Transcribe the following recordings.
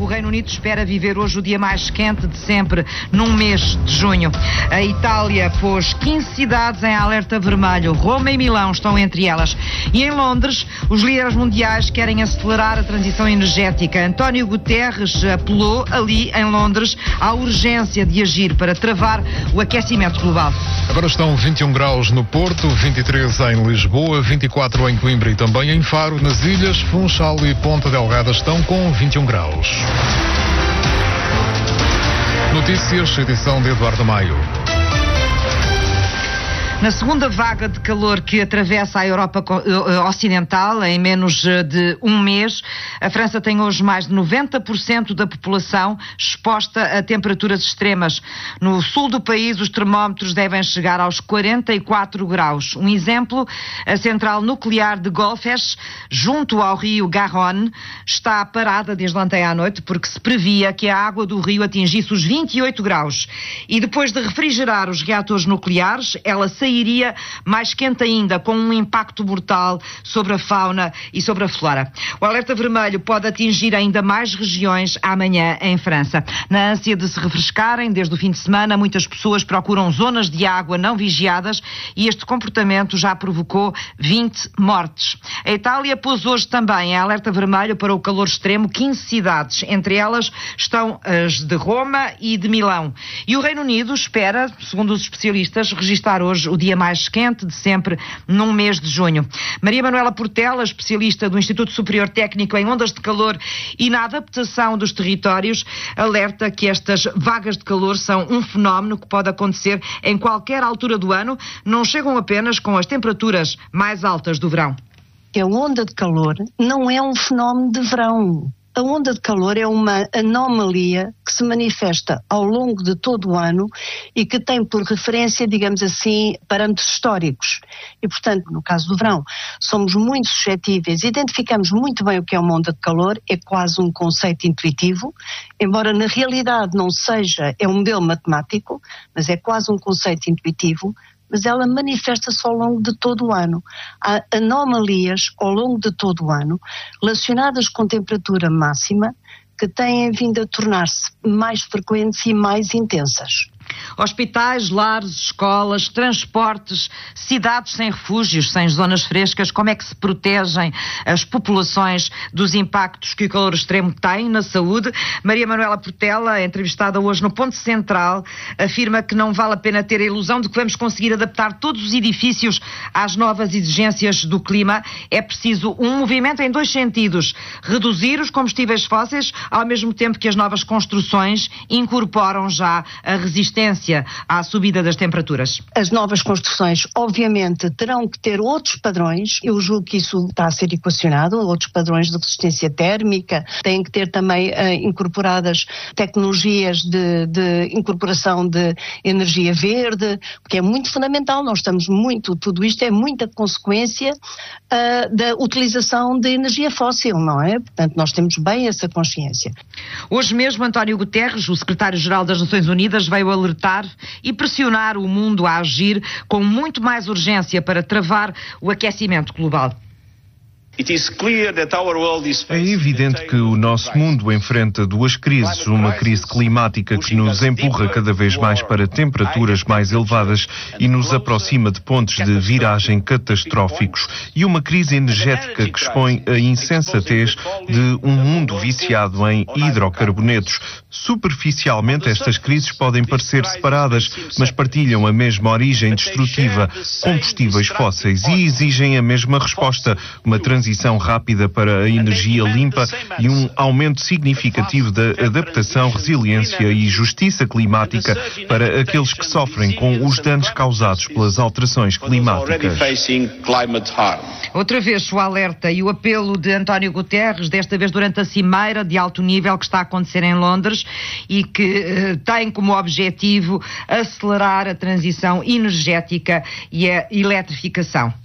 O Reino Unido espera viver hoje o dia mais quente de sempre, num mês de junho. A Itália pôs 15 cidades em alerta vermelho. Roma e Milão estão entre elas. E em Londres, os líderes mundiais querem acelerar a transição energética. António Guterres apelou ali em Londres à urgência de agir para travar o aquecimento global. Agora estão 21 graus no Porto, 23 em Lisboa, 24 em Coimbra e também em Faro. Nas ilhas, Funchal e Ponta Delgada estão com 21 graus. Notícias, edição de Eduardo Maio. Na segunda vaga de calor que atravessa a Europa Ocidental em menos de um mês, a França tem hoje mais de 90% da população exposta a temperaturas extremas. No sul do país, os termómetros devem chegar aos 44 graus. Um exemplo, a central nuclear de Golfech, junto ao rio Garonne, está parada desde ontem à noite porque se previa que a água do rio atingisse os 28 graus. E depois de refrigerar os reatores nucleares, ela sairia mais quente ainda, com um impacto mortal sobre a fauna e sobre a flora. O alerta vermelho pode atingir ainda mais regiões amanhã em França. Na ânsia de se refrescarem, desde o fim de semana, muitas pessoas procuram zonas de água não vigiadas e este comportamento já provocou 20 mortes. A Itália pôs hoje também em alerta vermelho para o calor extremo 15 cidades. Entre elas estão as de Roma e de Milão. E o Reino Unido espera, segundo os especialistas, registrar hoje o dia mais quente de sempre num mês de junho. Maria Manuela Portela, especialista do Instituto Superior Técnico em Ondas de Calor e na adaptação dos territórios, alerta que estas vagas de calor são um fenómeno que pode acontecer em qualquer altura do ano, não chegam apenas com as temperaturas mais altas do verão. A onda de calor não é um fenómeno de verão. A onda de calor é uma anomalia que se manifesta ao longo de todo o ano e que tem por referência, digamos assim, parâmetros históricos. E, portanto, no caso do verão, somos muito suscetíveis, identificamos muito bem o que é uma onda de calor, é quase um conceito intuitivo, embora na realidade não seja, é um modelo matemático, mas é quase um conceito intuitivo, mas ela manifesta-se ao longo de todo o ano. Há anomalias ao longo de todo o ano relacionadas com temperatura máxima que têm vindo a tornar-se mais frequentes e mais intensas. Hospitais, lares, escolas, transportes, cidades sem refúgios, sem zonas frescas, como é que se protegem as populações dos impactos que o calor extremo tem na saúde? Maria Manuela Portela, entrevistada hoje no Ponto Central, afirma que não vale a pena ter a ilusão de que vamos conseguir adaptar todos os edifícios às novas exigências do clima. É preciso um movimento em dois sentidos: reduzir os combustíveis fósseis, ao mesmo tempo que as novas construções incorporam já a resistência à subida das temperaturas. As novas construções, obviamente, terão que ter outros padrões. Eu julgo que isso está a ser equacionado, outros padrões de resistência térmica, têm que ter também incorporadas tecnologias de incorporação de energia verde, porque é muito fundamental. Nós estamos muito, tudo isto é muita consequência da utilização de energia fóssil, não é? Portanto, nós temos bem essa consciência. Hoje mesmo, António Guterres, o secretário-geral das Nações Unidas, veio alertar e pressionar o mundo a agir com muito mais urgência para travar o aquecimento global. É evidente que o nosso mundo enfrenta duas crises, uma crise climática que nos empurra cada vez mais para temperaturas mais elevadas e nos aproxima de pontos de viragem catastróficos, e uma crise energética que expõe a insensatez de um mundo viciado em hidrocarbonetos. Superficialmente, estas crises podem parecer separadas, mas partilham a mesma origem destrutiva, combustíveis fósseis, e exigem a mesma resposta, uma transição rápida para a energia limpa e um aumento significativo da adaptação, resiliência e justiça climática para aqueles que sofrem com os danos causados pelas alterações climáticas. Outra vez o alerta e o apelo de António Guterres, desta vez durante a cimeira de alto nível que está a acontecer em Londres e que tem como objetivo acelerar a transição energética e a eletrificação.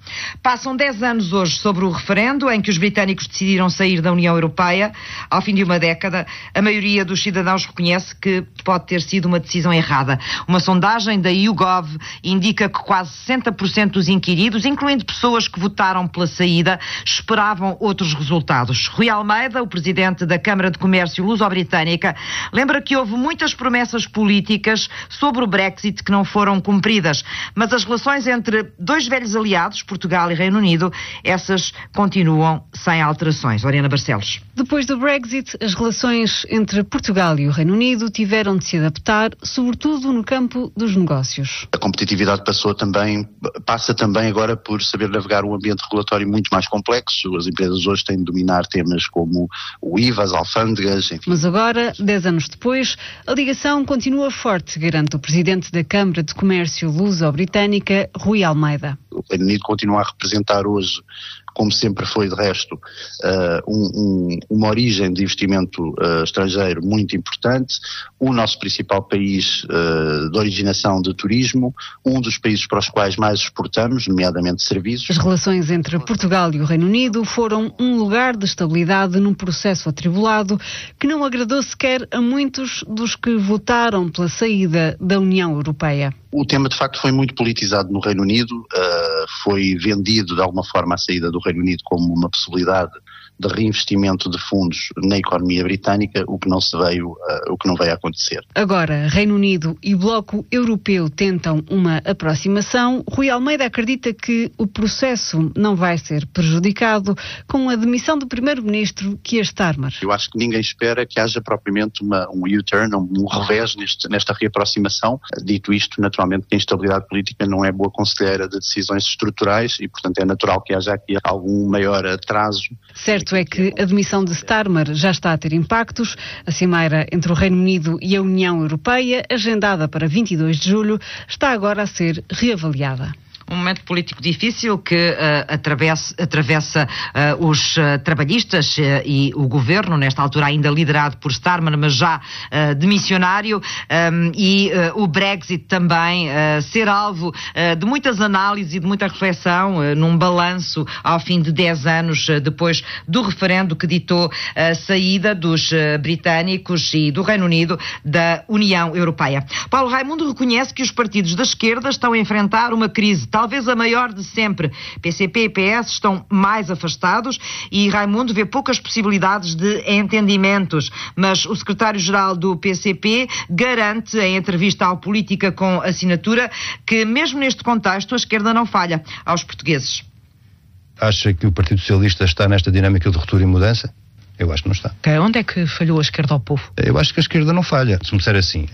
Passam 10 anos hoje sobre o referendo em que os britânicos decidiram sair da União Europeia. Ao fim de uma década, a maioria dos cidadãos reconhece que pode ter sido uma decisão errada. Uma sondagem da YouGov indica que quase 60% dos inquiridos, incluindo pessoas que votaram pela saída, esperavam outros resultados. Rui Almeida, o presidente da Câmara de Comércio Luso-Britânica, lembra que houve muitas promessas políticas sobre o Brexit que não foram cumpridas, mas as relações entre dois velhos aliados, Portugal e Reino Unido, essas continuam sem alterações. Lorena Barcelos. Depois do Brexit, as relações entre Portugal e o Reino Unido tiveram de se adaptar, sobretudo no campo dos negócios. A competitividade passa também agora por saber navegar um ambiente regulatório muito mais complexo. As empresas hoje têm de dominar temas como o IVA, as alfândegas, enfim. Mas agora, 10 anos depois, a ligação continua forte, garante o presidente da Câmara de Comércio Luso-Britânica, Rui Almeida. O Reino Unido continua a representar hoje, como sempre foi de resto, uma origem de investimento estrangeiro muito importante, o nosso principal país de originação de turismo, um dos países para os quais mais exportamos, nomeadamente serviços. As relações entre Portugal e o Reino Unido foram um lugar de estabilidade num processo atribulado que não agradou sequer a muitos dos que votaram pela saída da União Europeia. O tema, de facto, foi muito politizado no Reino Unido, foi vendido de alguma forma a saída do Reino Unido como uma possibilidade de reinvestimento de fundos na economia britânica, o que não veio a acontecer. Agora, Reino Unido e Bloco Europeu tentam uma aproximação. Rui Almeida acredita que o processo não vai ser prejudicado com a demissão do primeiro-ministro Keir Starmer. Eu acho que ninguém espera que haja propriamente um U-turn, um revés nesta reaproximação. Dito isto, naturalmente, que a instabilidade política não é boa conselheira de decisões estruturais e, portanto, é natural que haja aqui algum maior atraso. Certo é que a demissão de Starmer já está a ter impactos. A cimeira entre o Reino Unido e a União Europeia, agendada para 22 de julho, está agora a ser reavaliada. Um momento político difícil que atravessa os trabalhistas e o governo, nesta altura ainda liderado por Starmer, mas já demissionário, e o Brexit também ser alvo de muitas análises e de muita reflexão num balanço ao fim de 10 anos depois do referendo que ditou a saída dos britânicos e do Reino Unido da União Europeia. Paulo Raimundo reconhece que os partidos da esquerda estão a enfrentar uma crise talvez a maior de sempre. PCP e PS estão mais afastados e Raimundo vê poucas possibilidades de entendimentos, mas o secretário-geral do PCP garante em entrevista ao Política com Assinatura que mesmo neste contexto a esquerda não falha aos portugueses. Acha que o Partido Socialista está nesta dinâmica de ruptura e mudança? Eu acho que não está. Onde é que falhou a esquerda ao povo? Eu acho que a esquerda não falha. Se me disser assim,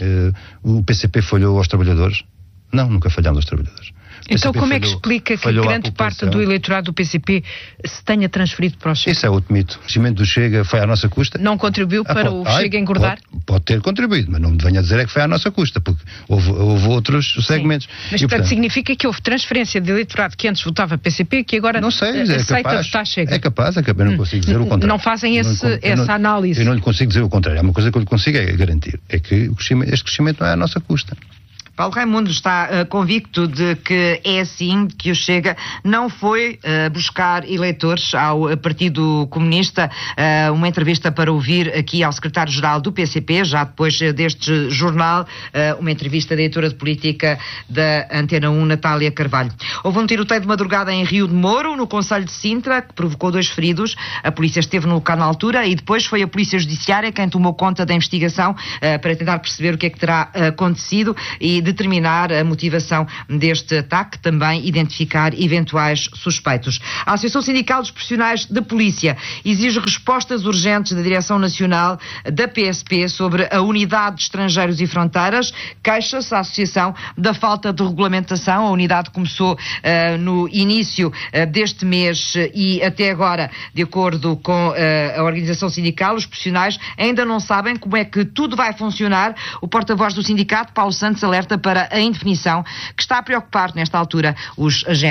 o PCP falhou aos trabalhadores? Não, nunca falhamos aos trabalhadores. Então como é que explica que grande parte do eleitorado do PCP se tenha transferido para o Chega? Isso é outro mito. O crescimento do Chega foi à nossa custa. Não contribuiu para o Chega engordar? Pode ter contribuído, mas não me venha a dizer é que foi à nossa custa, porque houve outros segmentos. Sim. Mas portanto significa que houve transferência de eleitorado que antes votava PCP que agora não sei, aceita votar Chega? É capaz, eu não consigo dizer o contrário. Não fazem essa análise? Eu não lhe consigo dizer o contrário. Há uma coisa que eu lhe consigo garantir, é que este crescimento não é à nossa custa. Paulo Raimundo está convicto de que é assim que o Chega não foi buscar eleitores ao Partido Comunista. Uma entrevista para ouvir aqui ao secretário-geral do PCP, já depois deste jornal, uma entrevista da editora de política da Antena 1, Natália Carvalho. Houve um tiroteio de madrugada em Rio de Moro, no concelho de Sintra, que provocou 2 feridos. A polícia esteve no local na altura e depois foi a Polícia Judiciária quem tomou conta da investigação para tentar perceber o que é que terá acontecido e determinar a motivação deste ataque, também identificar eventuais suspeitos. A Associação Sindical dos Profissionais da Polícia exige respostas urgentes da Direção Nacional da PSP sobre a Unidade de Estrangeiros e Fronteiras. Queixa-se a Associação da falta de regulamentação. A unidade começou no início deste mês e até agora, de acordo com a organização sindical, os profissionais ainda não sabem como é que tudo vai funcionar. O porta-voz do sindicato, Paulo Santos, alerta para a indefinição que está a preocupar nesta altura os agentes.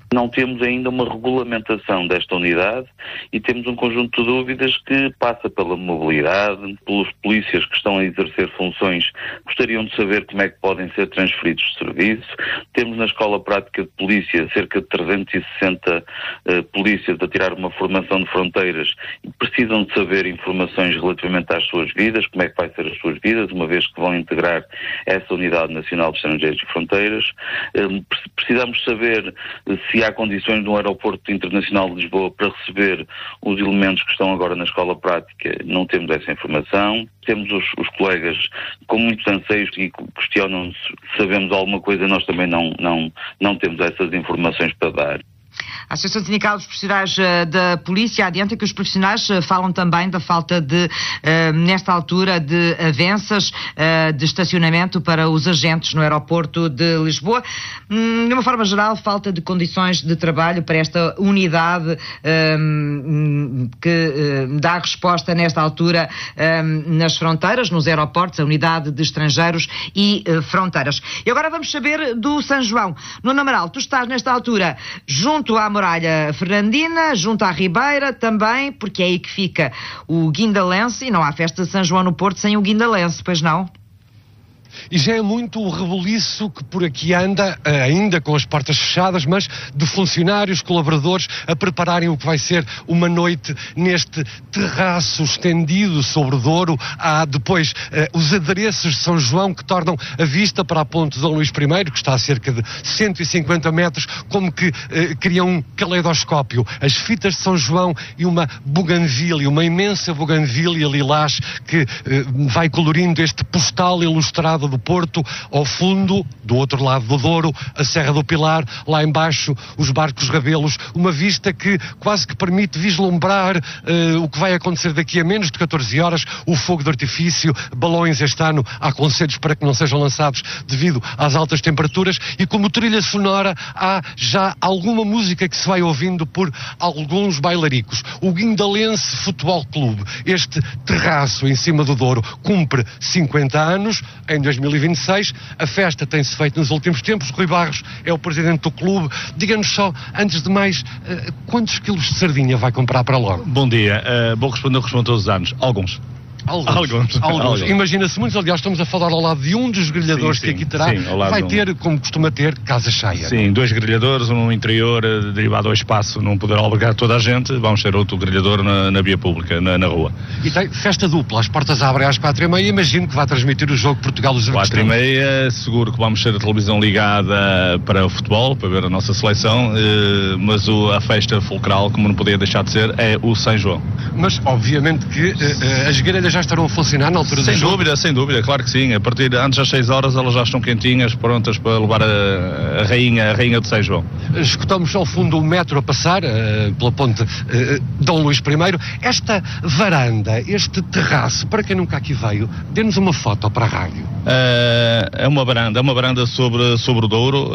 Não temos ainda uma regulamentação desta unidade e temos um conjunto de dúvidas que passa pela mobilidade, pelos polícias que estão a exercer funções, gostariam de saber como é que podem ser transferidos de serviço. Temos na Escola Prática de Polícia cerca de 360 polícias a tirar uma formação de fronteiras e precisam de saber informações relativamente às suas vidas, como é que vai ser as suas vidas, uma vez que vão integrar essa Unidade Nacional de Estrangeiros e Fronteiras. Precisamos saber se há condições no Aeroporto Internacional de Lisboa para receber os elementos que estão agora na Escola Prática. Não temos essa informação. Temos os colegas com muitos anseios e questionam-se se sabemos alguma coisa. Nós também não temos essas informações para dar. A Associação Sindical dos Profissionais da Polícia adianta que os profissionais falam também da falta de, nesta altura, de avanças de estacionamento para os agentes no aeroporto de Lisboa. De uma forma geral, falta de condições de trabalho para esta unidade que dá resposta nesta altura nas fronteiras, nos aeroportos, a unidade de estrangeiros e fronteiras. E agora vamos saber do São João. Nuno Amaral, tu estás nesta altura junto à Muralha Fernandina, junto à Ribeira também, porque é aí que fica o Guindalense, e não há festa de São João no Porto sem o Guindalense, pois não? E já é muito o rebuliço que por aqui anda, ainda com as portas fechadas, mas de funcionários, colaboradores, a prepararem o que vai ser uma noite neste terraço estendido sobre o Douro. Há depois os adereços de São João que tornam a vista para a ponte de Dom Luís I, que está a cerca de 150 metros, como que criam um caleidoscópio. As fitas de São João e uma buganvília, uma imensa buganvília lilás que vai colorindo este postal ilustrado do Porto. Ao fundo, do outro lado do Douro, a Serra do Pilar, lá embaixo os barcos Rabelos, uma vista que quase que permite vislumbrar o que vai acontecer daqui a menos de 14 horas, o fogo de artifício, balões este ano há conselhos para que não sejam lançados devido às altas temperaturas, e como trilha sonora há já alguma música que se vai ouvindo por alguns bailaricos. O Guindalense Futebol Clube, este terraço em cima do Douro, cumpre 50 anos em 2026, a festa tem-se feito nos últimos tempos. Rui Barros é o presidente do clube. Diga-nos só, antes de mais, quantos quilos de sardinha vai comprar para logo? Bom dia, vou responder todos os anos. Alguns. Imagina-se muitos, aliás, estamos a falar ao lado de um dos grelhadores que aqui terá, vai ter, como costuma ter, casa cheia. Sim, 2 grelhadores, um no interior, derivado ao espaço, não poder albergar toda a gente, vamos ter outro grelhador na via pública, na rua. E tem festa dupla, as portas abrem às 4h30, imagino que vai transmitir o jogo Portugal-Uzbequistão. 4h30, seguro que vamos ter a televisão ligada para o futebol, para ver a nossa seleção, mas a festa fulcral, como não podia deixar de ser, é o São João. Mas, obviamente que as grelhas já estarão a funcionar na altura do jogo? Sem dúvida, claro que sim. A partir antes das 6 horas elas já estão quentinhas, prontas para levar a rainha de São João. Escutamos ao fundo o metro a passar pela ponte Dom Luís I. Esta varanda, este terraço, para quem nunca aqui veio, dê-nos uma foto para a rádio. É uma varanda sobre o Douro.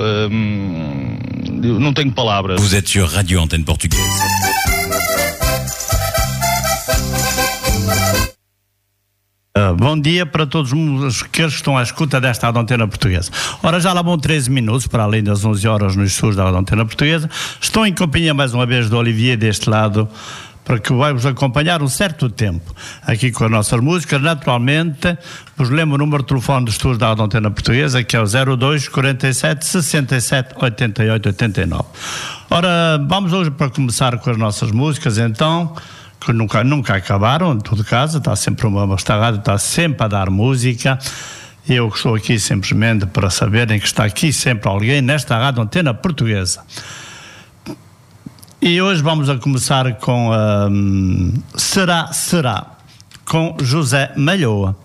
Não tenho palavras. Vous êtes sur Radio Antenne Portugaise. Bom dia para todos os que estão à escuta desta Antena Portuguesa. Ora, já lá vão 13 minutos para além das 11 horas nos estúdios da Antena Portuguesa. Estou em companhia mais uma vez do Olivier deste lado, para que vai-vos acompanhar um certo tempo aqui com as nossas músicas. Naturalmente, vos lembro o número de telefone do estúdio da Antena Portuguesa, que é o 02 47 67 88 89. Ora, vamos hoje para começar com as nossas músicas, então, que nunca acabaram, em todo caso, esta rádio está sempre a dar música. Eu estou aqui simplesmente para saberem que está aqui sempre alguém nesta rádio Antena Portuguesa. E hoje vamos a começar com Será, com José Malhoa.